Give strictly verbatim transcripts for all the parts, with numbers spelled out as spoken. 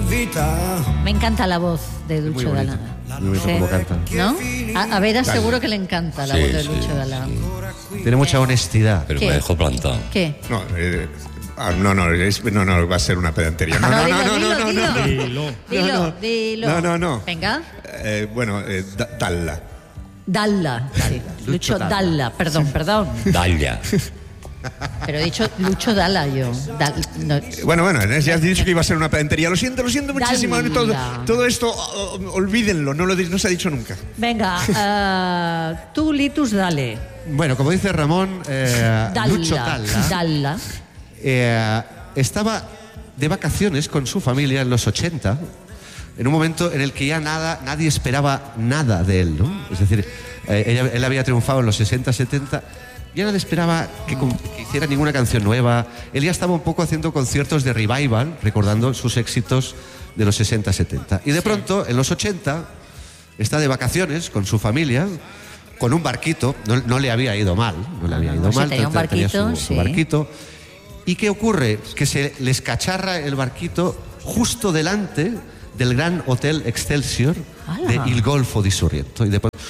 Me encanta la voz de Lucho Dalla. Muy bonito cómo canta. ¿No? A, a Vera seguro que le encanta la Sí, voz de sí, Lucho Dalla. sí. Tiene mucha honestidad. Pero ¿Qué? me dejó plantado. ¿Qué? No, eh, ah, no, no, es- no, no, va a ser una pedantería. No, no, dilo, no, no, dilo, no, no, dilo. no. Dilo, No, no. dilo. No, no, no. Venga. Eh, bueno, eh, da- Dalla. Dalla. Sí. Lucho Dalla. Dalla. Perdón, perdón. Dalla. Pero he dicho Lucho Dalla yo. Dal- no. Bueno, bueno, ya has dicho que iba a ser una pedantería. Lo siento, lo siento muchísimo. Dalla. Todo, todo esto, oh, oh, olvídenlo, no, lo, di- no se ha dicho nunca. Venga, eh, tú, Litus, dale. Bueno, como dice Ramón, eh, Dalla. Lucho Dalla Dalla. eh, estaba de vacaciones con su familia en los ochenta, en un momento en el que ya nada, nadie esperaba nada de él, ¿no? Es decir, eh, ella- él había triunfado en los sesenta, setenta, ya nadie esperaba que, com- que hiciera ninguna canción nueva. Él ya estaba un poco haciendo conciertos de revival, recordando sus éxitos de los sesenta, setenta. Y de pronto, en los ochenta, está de vacaciones con su familia, con un barquito, no, no le había ido mal, no le había Ah, ido sí, mal, tenía un tenía su- barquito, su sí. barquito. ¿Y qué ocurre? Que se les cacharra el barquito justo delante del gran hotel Excelsior ¡Hala! de Il Golfo di Sorrento. Y después...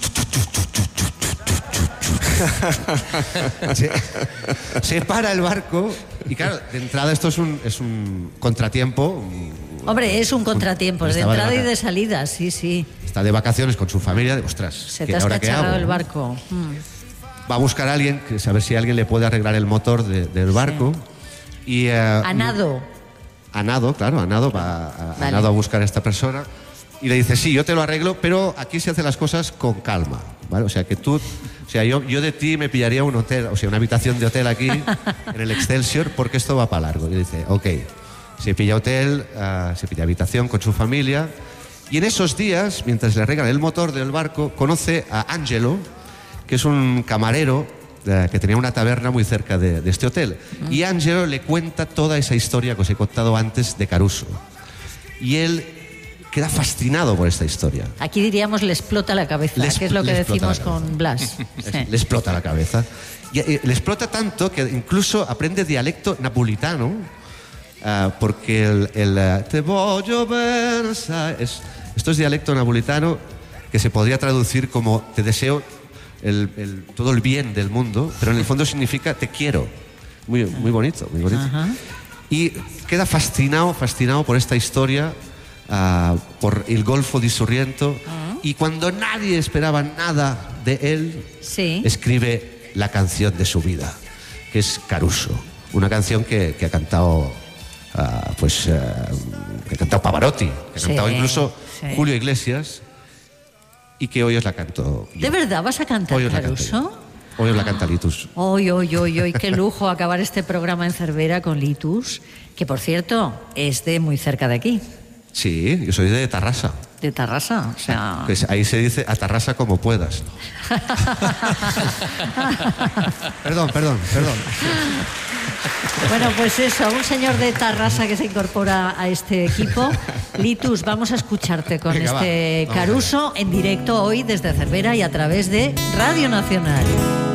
se, se para el barco y claro, de entrada esto es un, es un contratiempo. Hombre, es un contratiempo, es de Estaba de entrada y vaca- de salida, sí, sí. Está de vacaciones con su familia, de, ostras, Se ¿qué- te ha ahora qué escacharrado hago, el no? barco. Mm. Va a buscar a alguien, que saber si alguien le puede arreglar el motor de- del barco. Y, eh, A nado. A nado, claro, a nado, va a, a Vale. nado a buscar a esta persona. Y le dice, sí, yo te lo arreglo, pero aquí se hacen las cosas con calma, ¿vale? O sea, que tú... O sea, yo, yo de ti me pillaría un hotel, o sea, una habitación de hotel aquí, en el Excelsior, porque esto va para largo. Y dice, ok, se pilla hotel, ah, se pilla habitación con su familia. Y en esos días, mientras le arreglan el motor del barco, conoce a Angelo, que es un camarero eh, que tenía una taberna muy cerca de, de este hotel. Y Angelo le cuenta toda esa historia que os he contado antes de Caruso. Y él queda fascinado por esta historia. Aquí diríamos le explota la cabeza, Le que es lo expl- que le explota decimos la cabeza. con Blas. Sí. Le explota la cabeza. Y, eh, le explota tanto que incluso aprende dialecto napolitano, ah, porque el, el, eh, te voglio bene, sai, es, esto es dialecto napolitano que se podría traducir como te deseo el- el- todo el bien del mundo, pero en el fondo significa te quiero. Muy, muy bonito, muy bonito. Ajá. Y queda fascinado, fascinado por esta historia, ah, por el Golfo di Sorrento. Y cuando nadie esperaba nada de él, Sí. escribe la canción de su vida, que es Caruso. Una canción que, que ha cantado, ah, pues, ah, que ha cantado Pavarotti, que ha Sí, cantado incluso sí. Julio Iglesias, y que hoy os la canto yo. ¿De verdad vas a cantar Hoy os la canto Caruso? yo. Hoy os la canta Litus. Hoy, hoy, hoy, hoy, qué lujo acabar este programa en Cervera con Litus, que por cierto es de muy cerca de aquí, Sí, yo soy de Tarrasa. de Tarrasa, o sea... Pues ahí se dice a Tarrasa como puedas. Perdón, perdón, perdón. Bueno, pues eso, un señor de Tarrasa que se incorpora a este equipo. Litus, vamos a escucharte con Venga, va. este Vamos Caruso en directo hoy desde Cervera y a través de Radio Nacional.